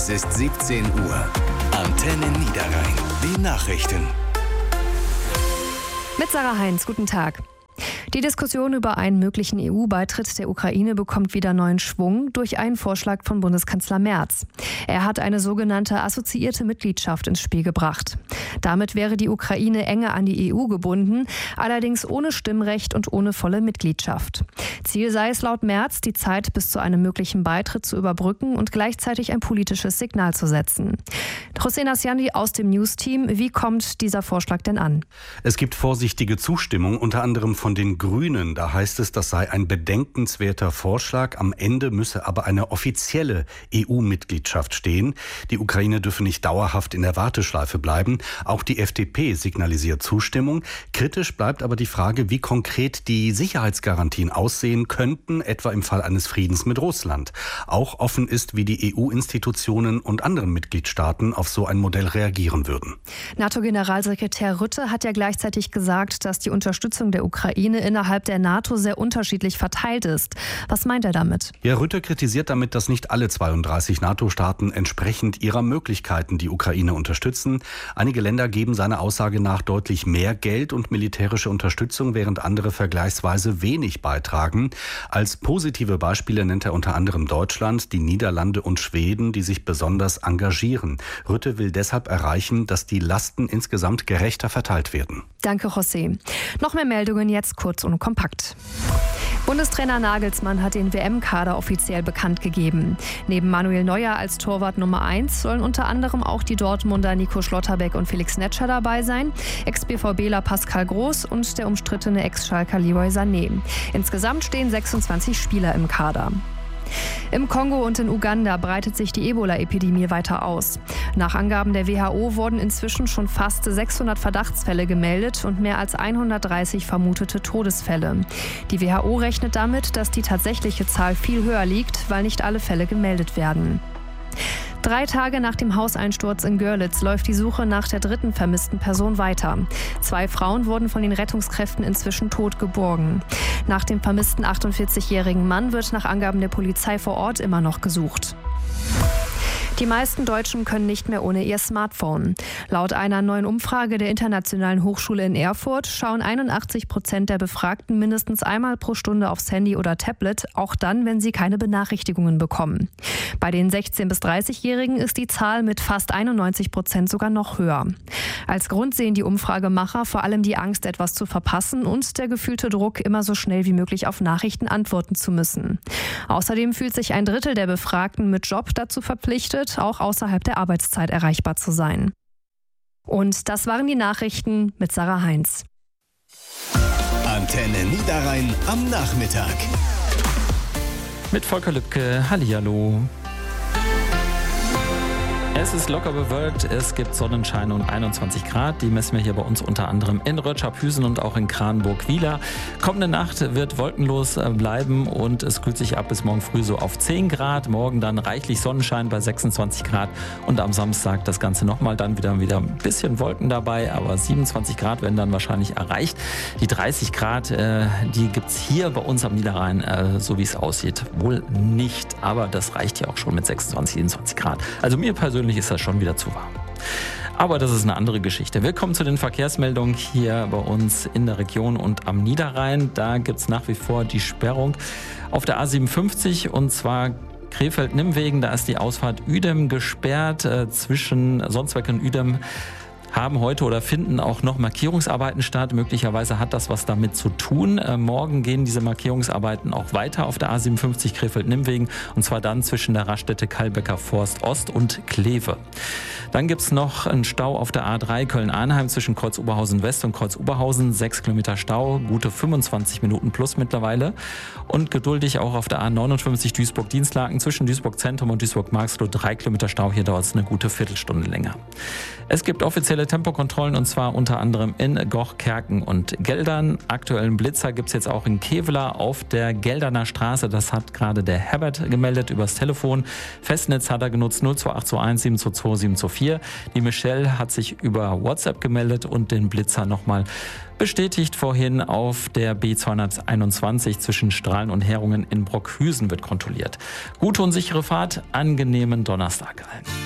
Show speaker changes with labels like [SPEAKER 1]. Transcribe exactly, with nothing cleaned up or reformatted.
[SPEAKER 1] Es ist siebzehn Uhr. Antenne Niederrhein. Die Nachrichten.
[SPEAKER 2] Mit Sarah Heinz, guten Tag. Die Diskussion über einen möglichen E U-Beitritt der Ukraine bekommt wieder neuen Schwung durch einen Vorschlag von Bundeskanzler Merz. Er hat eine sogenannte assoziierte Mitgliedschaft ins Spiel gebracht. Damit wäre die Ukraine enger an die E U gebunden, allerdings ohne Stimmrecht und ohne volle Mitgliedschaft. Ziel sei es laut Merz, die Zeit bis zu einem möglichen Beitritt zu überbrücken und gleichzeitig ein politisches Signal zu setzen. Hossein Asjani aus dem News-Team, wie kommt dieser Vorschlag denn an?
[SPEAKER 3] Es gibt vorsichtige Zustimmung, unter anderem von den Grünen. Da heißt es, das sei ein bedenkenswerter Vorschlag. Am Ende müsse aber eine offizielle E U-Mitgliedschaft stehen. Die Ukraine dürfe nicht dauerhaft in der Warteschleife bleiben. Auch die F D P signalisiert Zustimmung. Kritisch bleibt aber die Frage, wie konkret die Sicherheitsgarantien aussehen könnten, etwa im Fall eines Friedens mit Russland. Auch offen ist, wie die E U-Institutionen und anderen Mitgliedstaaten auf so ein Modell reagieren würden.
[SPEAKER 2] NATO-Generalsekretär Rutte hat ja gleichzeitig gesagt, dass die Unterstützung der Ukraine innerhalb der NATO sehr unterschiedlich verteilt ist. Was meint er damit?
[SPEAKER 3] Ja, Rutte kritisiert damit, dass nicht alle zweiunddreißig NATO-Staaten entsprechend ihrer Möglichkeiten die Ukraine unterstützen. Einige Länder geben seiner Aussage nach deutlich mehr Geld und militärische Unterstützung, während andere vergleichsweise wenig beitragen. Als positive Beispiele nennt er unter anderem Deutschland, die Niederlande und Schweden, die sich besonders engagieren. Rutte will deshalb erreichen, dass die Lasten insgesamt gerechter verteilt werden.
[SPEAKER 2] Danke, José. Noch mehr Meldungen jetzt kurz und kompakt. Bundestrainer Nagelsmann hat den W M-Kader offiziell bekannt gegeben. Neben Manuel Neuer als Torwart Nummer eins sollen unter anderem auch die Dortmunder Nico Schlotterbeck und Felix Netscher dabei sein, Ex-BVBler Pascal Groß und der umstrittene Ex-Schalker Leroy Sané. Insgesamt stehen sechsundzwanzig Spieler im Kader. Im Kongo und in Uganda breitet sich die Ebola-Epidemie weiter aus. Nach Angaben der W H O wurden inzwischen schon fast sechshundert Verdachtsfälle gemeldet und mehr als hundertdreißig vermutete Todesfälle. Die W H O rechnet damit, dass die tatsächliche Zahl viel höher liegt, weil nicht alle Fälle gemeldet werden. Drei Tage nach dem Hauseinsturz in Görlitz läuft die Suche nach der dritten vermissten Person weiter. Zwei Frauen wurden von den Rettungskräften inzwischen tot geborgen. Nach dem vermissten achtundvierzigjährigen Mann wird nach Angaben der Polizei vor Ort immer noch gesucht. Die meisten Deutschen können nicht mehr ohne ihr Smartphone. Laut einer neuen Umfrage der Internationalen Hochschule in Erfurt schauen einundachtzig Prozent der Befragten mindestens einmal pro Stunde aufs Handy oder Tablet, auch dann, wenn sie keine Benachrichtigungen bekommen. Bei den sechzehn- bis dreißigjährigen ist die Zahl mit fast einundneunzig Prozent sogar noch höher. Als Grund sehen die Umfragemacher vor allem die Angst, etwas zu verpassen und der gefühlte Druck, immer so schnell wie möglich auf Nachrichten antworten zu müssen. Außerdem fühlt sich ein Drittel der Befragten mit Job dazu verpflichtet, auch außerhalb der Arbeitszeit erreichbar zu sein. Und das waren die Nachrichten mit Sarah Heinz.
[SPEAKER 1] Antenne Niederrhein am Nachmittag.
[SPEAKER 4] Mit Volker Lübke, hallihallo. Es ist locker bewölkt, es gibt Sonnenschein und einundzwanzig Grad. Die messen wir hier bei uns unter anderem in Rötschap-Hüsen und auch in Kranenburg-Wieler. Kommende Nacht wird wolkenlos bleiben und es kühlt sich ab bis morgen früh so auf zehn Grad. Morgen dann reichlich Sonnenschein bei sechsundzwanzig Grad und am Samstag das Ganze nochmal dann wieder, wieder ein bisschen Wolken dabei, aber siebenundzwanzig Grad werden dann wahrscheinlich erreicht. Die dreißig Grad, äh, die gibt's hier bei uns am Niederrhein, äh, so wie es aussieht, wohl nicht. Aber das reicht ja auch schon mit sechsundzwanzig, siebenundzwanzig Grad. Also mir persönlich ist das schon wieder zu warm. Aber das ist eine andere Geschichte. Willkommen zu den Verkehrsmeldungen hier bei uns in der Region und am Niederrhein. Da gibt es nach wie vor die Sperrung auf der A siebenundfünfzig und zwar Krefeld-Nimwegen. Da ist die Ausfahrt Uedem gesperrt. Äh, zwischen Sonsbeck und Uedem haben heute oder finden auch noch Markierungsarbeiten statt. Möglicherweise hat das was damit zu tun. Äh, morgen gehen diese Markierungsarbeiten auch weiter auf der A siebenundfünfzig Krefeld-Nimwegen und zwar dann zwischen der Raststätte Kalbecker Forst Ost und Kleve. Dann gibt es noch einen Stau auf der A drei Köln-Arnheim zwischen Kreuz-Oberhausen West und Kreuz-Oberhausen. Sechs Kilometer Stau, gute fünfundzwanzig Minuten plus mittlerweile. Und geduldig auch auf der A neunundfünfzig Duisburg-Dienstlaken zwischen Duisburg-Zentrum und Duisburg-Marxloh. Drei Kilometer Stau, hier dauert es eine gute Viertelstunde länger. Es gibt offizielle aktuelle Tempokontrollen und zwar unter anderem in Goch, Kerken und Geldern. Aktuellen Blitzer gibt es jetzt auch in Kevela auf der Gelderner Straße. Das hat gerade der Herbert gemeldet übers Telefon. Festnetz hat er genutzt null zwei acht zwei eins sieben zwei zwei sieben zwei vier. Die Michelle hat sich über WhatsApp gemeldet und den Blitzer nochmal bestätigt vorhin. Auf der B zweihunderteinundzwanzig zwischen Strahlen und Herungen in Brockhüsen wird kontrolliert. Gute und sichere Fahrt, angenehmen Donnerstag allen.